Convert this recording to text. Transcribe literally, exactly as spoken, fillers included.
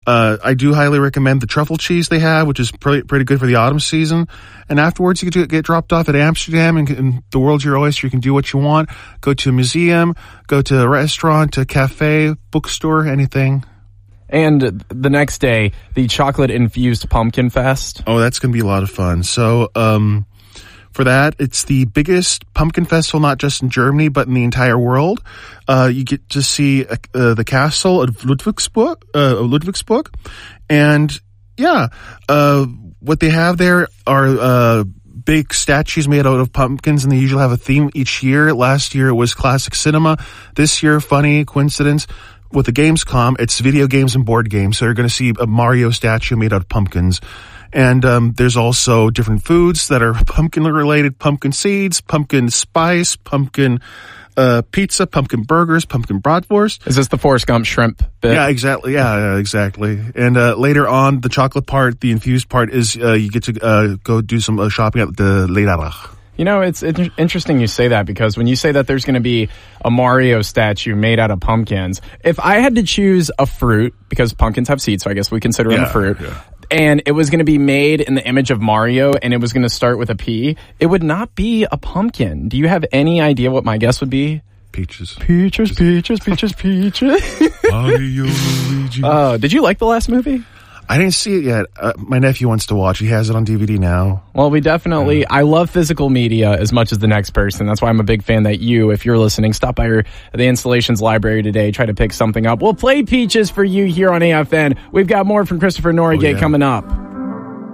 Uh, I do highly recommend the truffle cheese they have, which is pretty, pretty good for the autumn season. And afterwards, you get, get dropped off at Amsterdam, and, and the world's your oyster. You can do what you want. Go to a museum, go to a restaurant, to a cafe, bookstore, anything. And the next day, the chocolate-infused pumpkin fest. Oh, that's going to be a lot of fun. So, um, for that, it's the biggest pumpkin festival, not just in Germany, but in the entire world. Uh, you get to see uh, the castle of Ludwigsburg, uh, Ludwigsburg. And, yeah, uh, what they have there are uh, big statues made out of pumpkins, and they usually have a theme each year. Last year, it was classic cinema. This year, funny coincidence, with the Gamescom, it's video games and board games. So you're going to see a Mario statue made out of pumpkins. And um, there's also different foods that are pumpkin-related: pumpkin seeds, pumpkin spice, pumpkin uh, pizza, pumpkin burgers, pumpkin bratwurst. Is this the Forrest Gump shrimp bit? Yeah, exactly. Yeah, yeah exactly. And uh, later on, the chocolate part, the infused part, is uh, you get to uh, go do some uh, shopping at the Lederach. You know, it's, it's interesting you say that, because when you say that there's going to be a Mario statue made out of pumpkins, if I had to choose a fruit, because pumpkins have seeds, so I guess we consider them yeah, a fruit, yeah. and it was going to be made in the image of Mario, and it was going to start with a P, it would not be a pumpkin. Do you have any idea what my guess would be? Peaches. Peaches, peaches, peaches, peaches. Mario, Luigi. Uh, did you like the last movie? I didn't see it yet. Uh, my nephew wants to watch. He has it on D V D now. Well, we definitely, I love physical media as much as the next person. That's why I'm a big fan that you, if you're listening, stop by your, the Installations library today, try to pick something up. We'll play Peaches for you here on A F N. We've got more from Christopher Norgate oh, yeah. coming up.